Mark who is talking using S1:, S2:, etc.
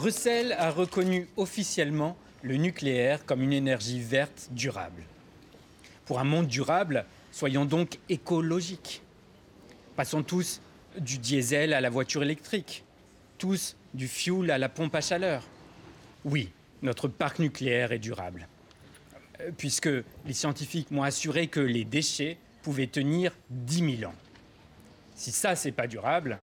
S1: Bruxelles a reconnu officiellement le nucléaire comme une énergie verte durable. Pour un monde durable, soyons donc écologiques. Passons tous du diesel à la voiture électrique, tous du fioul à la pompe à chaleur. Oui, notre parc nucléaire est durable, puisque les scientifiques m'ont assuré que les déchets pouvaient tenir 10 000 ans. Si ça, c'est pas durable,